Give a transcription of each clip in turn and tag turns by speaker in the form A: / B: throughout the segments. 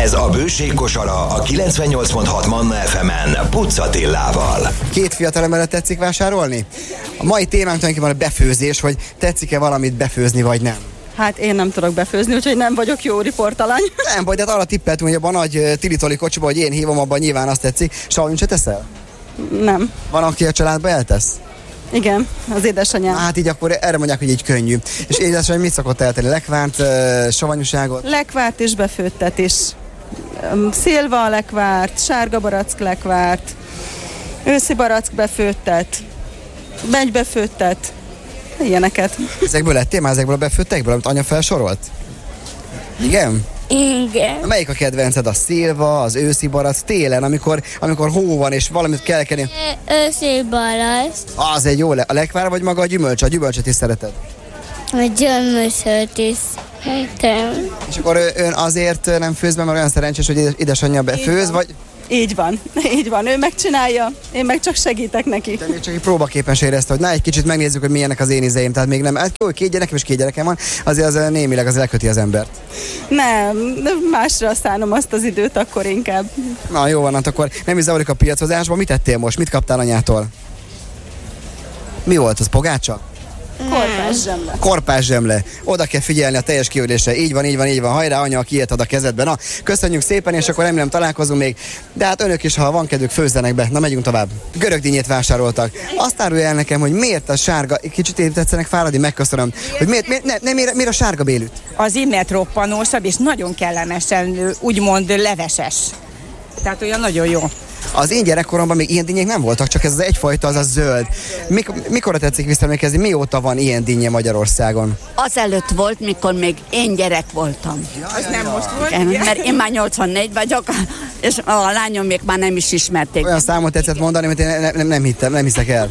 A: Ez a Bőség kosara a 98.6 Manna FM-en Pucz Attillával.
B: Két fiatalemberre tetszik vásárolni? A mai témánk tulajdonképpen a befőzés, hogy tetszik-e valamit befőzni, vagy nem.
C: Hát én nem tudok befőzni, úgyhogy nem vagyok jó riportalany.
B: Nem baj, de hát arra tippeltünk, hogy abban a nagy tilitoli kocsiba, hogy én hívom, abban nyilván azt tetszik. Savanyút se teszel?
C: Nem.
B: Van, aki a családba eltesz?
C: Igen, az édesanyám.
B: Hát így akkor erre mondják, hogy így könnyű. És édesanyám mit szokott eltenni? Lekvárt, savanyúságot?
C: Lekvárt és befőttet is. Szilva lekvárt, sárga barack lekvárt, őszi barack befőttet, begybefőttet, ilyeneket.
B: Ezekből lettél már, ezekből a befőttekből, amit anya felsorolt? Igen?
D: Igen.
B: Melyik a kedvenced? A szilva, az őszi barack, télen, amikor hó van és valamit kell kenni?
D: Őszi barack.
B: Az egy jó a lekvár, vagy maga a gyümölcs? A gyümölcsöt is szereted?
D: A gyümölcsöt is.
B: És akkor ön azért nem főz be, mert olyan szerencsés, hogy édesanyja befőz, vagy?
C: Így van, ő megcsinálja, én meg csak segítek neki.
B: De még csak egy próbaképpen se érezte, hogy na egy kicsit megnézzük, hogy milyenek az én ízeim, tehát még nem, hát jó, két gyerekem és két gyerekem van, azért az némileg az leköti az embert.
C: Nem, másra szánom azt az időt akkor inkább.
B: Na jó van, hát akkor nem is zavarik a piacozásban, mit tettél most, mit kaptál anyától? Mi volt az, pogácsa?
C: Korpás zsemle.
B: Korpás zsemle. Oda kell figyelni a teljes kiörlésre. Így van. Hajrá, anya, aki ilyet ad a kezedbe. Na, köszönjük szépen, és akkor remélem találkozunk még. De hát önök is, ha van kedvük, főzzenek be. Na, megyünk tovább. Görögdínyét vásároltak. Azt árulja el nekem, hogy miért a sárga, kicsit tetszenek fáradni, megköszönöm. Hogy miért a sárga bélüt?
E: Az immert roppanósabb, és nagyon kellemesen, úgymond leveses. Tehát olyan nagyon jó.
B: Az én gyerekkoromban még ilyen dinnyék nem voltak, csak ez az egyfajta, az a zöld. Mikor tetszik visszaemlékezni, mióta van ilyen dinnye Magyarországon?
F: Azelőtt volt, mikor még én gyerek voltam.
E: Az nem most volt?
F: Igen, mert én már 84 vagyok, és a lányom még már nem is ismerték.
B: Olyan számot tetszett mondani, mert én nem hiszek el.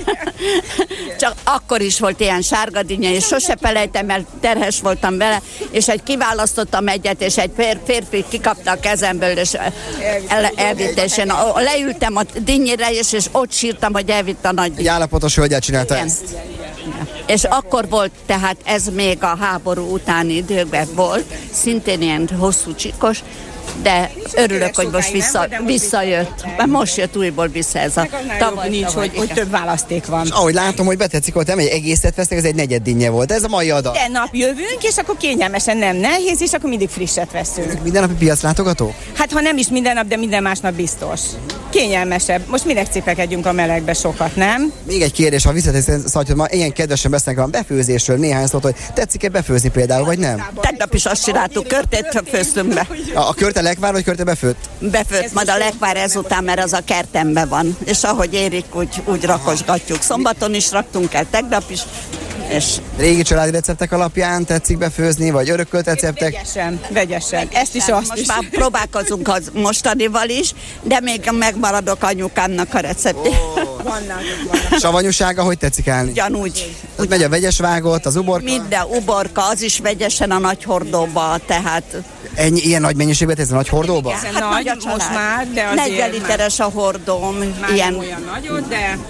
F: Csak akkor is volt ilyen sárga dinnye, és sose felejtem, mert terhes voltam vele, és kiválasztottam egyet, és egy férfi kikapta a kezemből, és elvitte, és én leültem a dinnyére, és ott sírtam, hogy elvitt a nagy.
B: Egy állapotos hölgyet csinálta
F: Igen.
B: ezt.
F: És akkor volt, tehát ez még a háború utáni időkben volt, szintén ilyen hosszú csikos, de örülök, hogy most visszajött. Mert most jött újból vissza ez a
E: tavaly nincs, hogy több választék van.
B: És ahogy látom, hogy betetszik, hogy nem egy egészet vesznek, ez egy negyed dinnye volt. Ez a mai adat.
E: De nap jövünk, és akkor kényelmesen nem nehéz, és akkor mindig frisset veszünk.
B: Mindennapi piaclátogató?
E: Hát ha nem is minden nap, de minden másnap biztos. Kényelmesebb. Most minek cipekedjünk a melegbe sokat, nem?
B: Még egy kérdés, ha visszatérsz, hogy ma ilyen kedvesen beszélnek a befőzésről néhány szót, hogy tetszik-e befőzni például, vagy nem?
F: Tegnap is azt csináltuk, körtét főztünk be.
B: A körte lekvár, vagy körte befőtt?
F: Befőtt, majd a lekvár ezután, mert az a kertemben van. És ahogy érik, úgy rakosgatjuk. Szombaton is raktunk el, tegnap is. És
B: régi családi receptek alapján tetszik befőzni, vagy örökkölt receptek?
E: Vegyesen. Ezt is, azt
F: most
E: is.
F: már próbálkozunk az mostanival is, de még megmaradok anyukámnak a receptje.
E: Vannak.
B: Savanyúsága, hogy tetszik állni?
F: Ugyanúgy.
B: Úgy megy a vegyes vágott, az uborka?
F: Minden uborka, az is vegyesen a nagy hordóba, tehát...
B: Ennyi, ilyen nagy mennyiségben ez a nagy hordóba?
E: Hát nagy a most már, de azért
F: 40 literes a hordóm.
E: Már
F: ilyen.
E: nem olyan nagyot,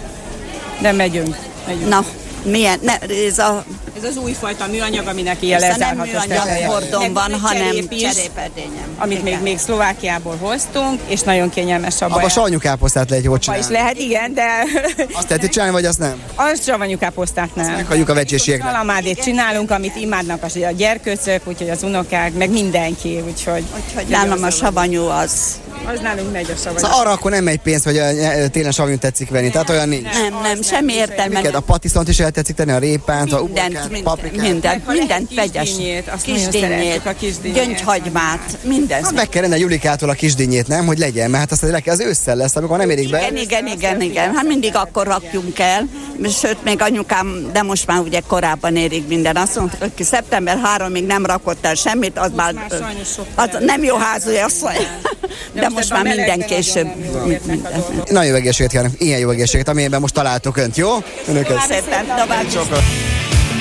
E: de megyünk.
F: Na, milyen?
E: Ez az újfajta műanyag, aminek ilyen lezárhatós
F: nem műanyag hordóm van, hanem
E: cserépedényem. Amit még Szlovákiából hoztunk, és nagyon kényelmes a baj.
B: Abba savanyúkáposztát lehet jól
E: Ma
B: csinálni.
E: is lehet, igen, de...
B: Azt lehet csinálni, vagy azt nem?
E: Az savanyúkáposztát nem.
B: Meghagyjuk a vecsésieknek.
E: Salamádét csinálunk, amit imádnak a gyerkőcök, úgyhogy az unokák, meg mindenki, úgyhogy
F: nálam a savanyú az.
E: Az nálunk megy a savanyú.
B: Szóval arra akkor nem megy pénz, hogy télen savanyút tetszik venni, tehát olyan nincs.
F: Nem, semmi értelme.
B: Miket, a patiszont is el tetszik tenni, a répánt, a uborkát, paprikát.
F: Mindent vegyes. Kisdinnyét, gyöngyhagymát, mindent.
B: Azt meg kell rendelni Julikától a kisdinnyét, nem? Hogy legyen, mert hát az ősszel lesz, amikor nem érik be.
F: Igen. Hát mindig akkor rakjunk el. Sőt, még anyukám, de most már ugye korábban érik minden. Azt mondta, hogy szeptember 3-ig nem rakott el semmit, az már nem jó házú asszony. De most már minden később.
B: Nagyon jó egészséget kívánok, ilyen jó egészséget, amilyenben most találtok önt, jó? Önöket.
F: Szépen, tovább.